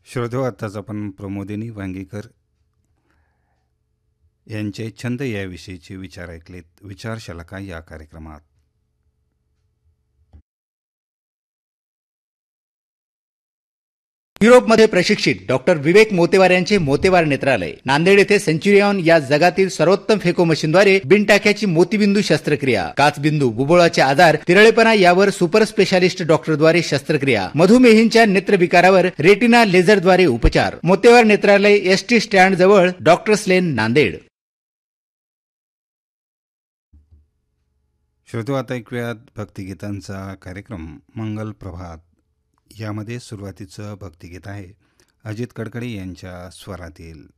श्रोतो, आत्ताच आपण प्रमोदिनी वांगीकर यांचे छंद याविषयीचे विचार ऐकलेत. विचार शलाका या कार्यक्रमात युरोपमध्ये प्रशिक्षित डॉक्टर विवेक मोतेवार यांचे मोतेवार नेत्रालय नांदेड येथे सेंच्युरियन या जगातील सर्वोत्तम फेको मशीनद्वारे बिनटाक्याची मोतीबिंदू शस्त्रक्रिया, काचबिंदू, बुबुळाचे आजार, तिरळेपणा यावर सुपर स्पेशालिस्ट डॉक्टरद्वारे शस्त्रक्रिया, मधुमेहींच्या नेत्रविकारावर रेटिना लेझरद्वारे उपचार. मोतेवार नेत्रालय एसटी स्टँड जवळ डॉक्टर्स लेन नांदेड. श्रोतो, आता ऐकूयात भक्तिगीतांचा कार्यक्रम मंगल प्रभात. यामध्ये सुरुवातीचं भक्तिगीत आहे अजित कडकडे यांच्या स्वरातील.